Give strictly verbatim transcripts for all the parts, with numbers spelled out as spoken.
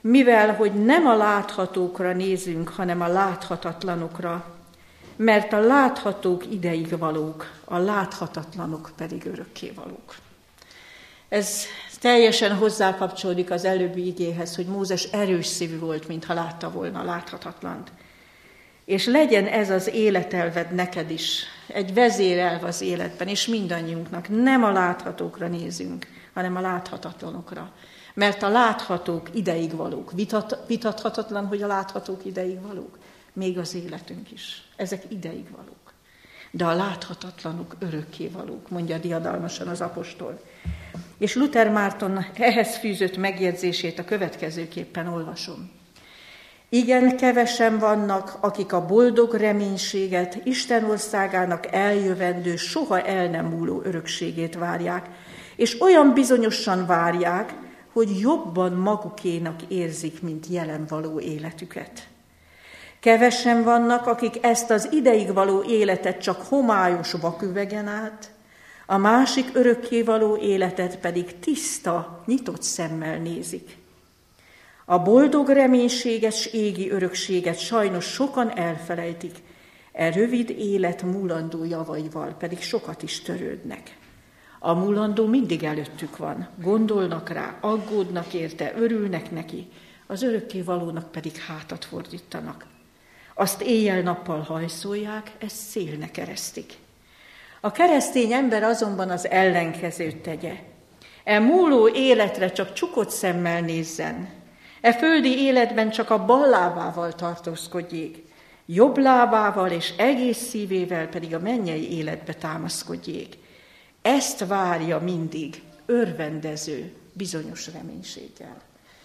mivel hogy nem a láthatókra nézünk, hanem a láthatatlanokra, mert a láthatók ideig valók, a láthatatlanok pedig örökké valók. Ez teljesen hozzákapcsolódik az előbbi igéhez, hogy Mózes erős szívű volt, mintha látta volna a láthatatlant. És legyen ez az életelved neked is, egy vezérelv az életben, és mindannyiunknak. Nem a láthatókra nézünk, hanem a láthatatlanokra. Mert a láthatók ideig valók. Vitat, vitathatatlan, hogy a láthatók ideig valók. Még az életünk is. Ezek ideig valók. De a láthatatlanok örökké valók, mondja diadalmasan az apostol. És Luther Márton ehhez fűzött megjegyzését a következőképpen olvasom. Igen, kevesen vannak, akik a boldog reménységet, Isten országának eljövendő, soha el nem múló örökségét várják, és olyan bizonyosan várják, hogy jobban magukénak érzik, mint jelen való életüket. Kevesen vannak, akik ezt az ideig való életet csak homályos vaküvegen át, a másik örökkévaló életet pedig tiszta, nyitott szemmel nézik. A boldog reménységes égi örökséget sajnos sokan elfelejtik, e rövid élet múlandó javaival pedig sokat is törődnek. A múlandó mindig előttük van, gondolnak rá, aggódnak érte, örülnek neki, az örökkévalónak pedig hátat fordítanak. Azt éjjel-nappal hajszolják, ezt szélnek eresztik. A keresztény ember azonban az ellenkezőt tegye. E múló életre csak csukott szemmel nézzen, e földi életben csak a bal lábával tartózkodjék, jobb lábával és egész szívével pedig a mennyei életbe támaszkodjék. Ezt várja mindig örvendező, bizonyos reménységgel.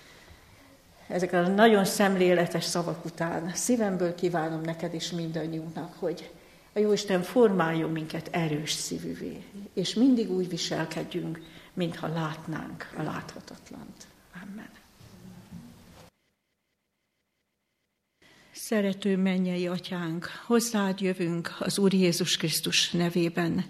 Ezek a nagyon szemléletes szavak után szívemből kívánom neked és mindannyiunknak, hogy a Jóisten formáljon minket erős szívűvé, és mindig úgy viselkedjünk, mintha látnánk a láthatatlant. Amen. Szerető mennyei Atyánk, hozzád jövünk az Úr Jézus Krisztus nevében,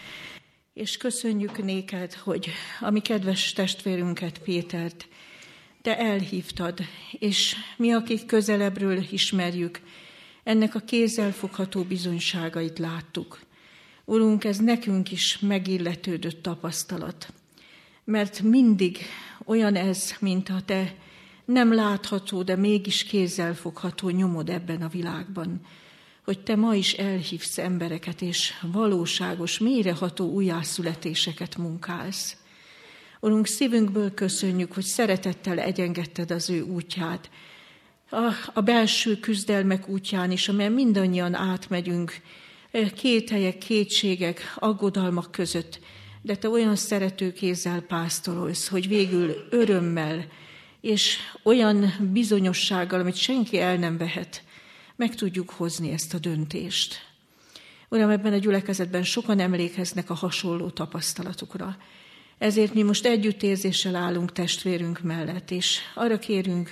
és köszönjük néked, hogy a mi kedves testvérünket, Pétert, te elhívtad, és mi, akik közelebbről ismerjük, ennek a kézzelfogható bizonyságait láttuk. Urunk, ez nekünk is megilletődött tapasztalat, mert mindig olyan ez, mint a te nem látható, de mégis kézzelfogható nyomod ebben a világban, hogy te ma is elhívsz embereket, és valóságos, mélyreható újjászületéseket munkálsz. Urunk, szívünkből köszönjük, hogy szeretettel egyengedted az ő útját, a, a belső küzdelmek útján is, amelyen mindannyian átmegyünk, kételyek, kétségek, aggodalmak között, de te olyan szerető kézzel pásztorolsz, hogy végül örömmel és olyan bizonyossággal, amit senki el nem vehet, meg tudjuk hozni ezt a döntést. Uram, ebben a gyülekezetben sokan emlékeznek a hasonló tapasztalatukra. Ezért mi most együttérzéssel állunk testvérünk mellett, és arra kérünk,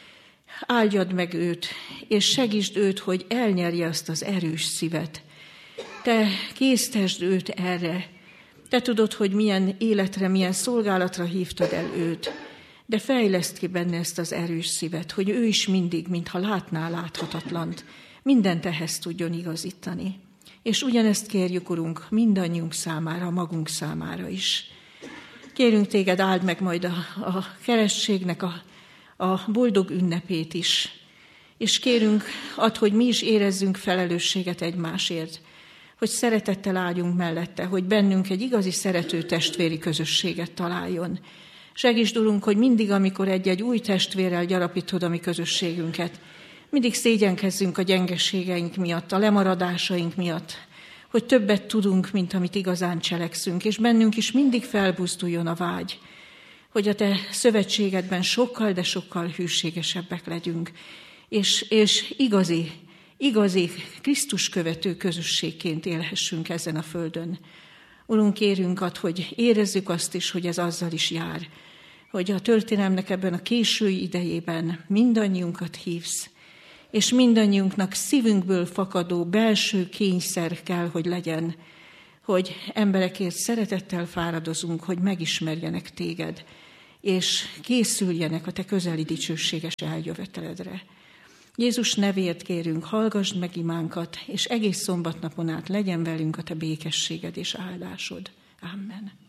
áldjad meg őt, és segítsd őt, hogy elnyerje azt az erős szívet. Te késztesd őt erre. Te tudod, hogy milyen életre, milyen szolgálatra hívtad el őt, de fejleszd ki benne ezt az erős szívet, hogy ő is mindig, mintha látná láthatatlant, mindent ehhez tudjon igazítani. És ugyanezt kérjük, Urunk, mindannyiunk számára, magunk számára is. Kérünk téged, áld meg majd a, a keresztségnek a, a boldog ünnepét is. És kérünk, add, hogy mi is érezzünk felelősséget egymásért, hogy szeretettel álljunk mellette, hogy bennünk egy igazi szerető testvéri közösséget találjon. Segítsd, Urunk, hogy mindig, amikor egy-egy új testvérrel gyarapítod a mi közösségünket, mindig szégyenkezzünk a gyengeségeink miatt, a lemaradásaink miatt, hogy többet tudunk, mint amit igazán cselekszünk, és bennünk is mindig felbuzduljon a vágy, hogy a te szövetségedben sokkal, de sokkal hűségesebbek legyünk, és, és igazi, igazi Krisztus követő közösségként élhessünk ezen a földön. Urunk, kérünk ad, hogy érezzük azt is, hogy ez azzal is jár, hogy a történelmnek ebben a késői idejében mindannyiunkat hívsz, és mindannyiunknak szívünkből fakadó belső kényszer kell, hogy legyen, hogy emberekért szeretettel fáradozunk, hogy megismerjenek téged, és készüljenek a te közeli dicsőséges eljöveteledre. Jézus nevért kérünk, hallgassd meg imánkat, és egész szombatnapon át legyen velünk a te békességed és áldásod. Amen.